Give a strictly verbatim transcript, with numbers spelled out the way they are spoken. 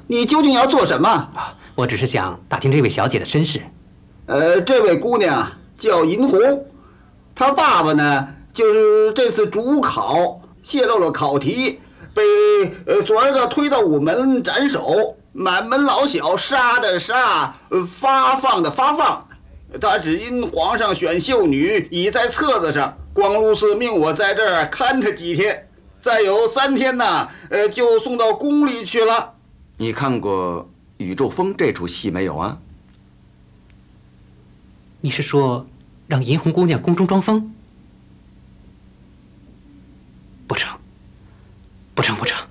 你究竟要做什么？ 啊，我只是想打听这位小姐的身世。 呃，这位姑娘叫银红，她爸爸呢，就是这次主考泄露了考题，被呃左儿子推到午门斩首，满门老小杀的杀，发放的发放。他只因皇上选秀女已在册子上，光禄寺命我在这儿看他几天，再有三天呢，呃，就送到宫里去了。 你看过《宇宙风》这出戏没有啊？ 你是说让银红姑娘宫中装疯？不成，不成，不成。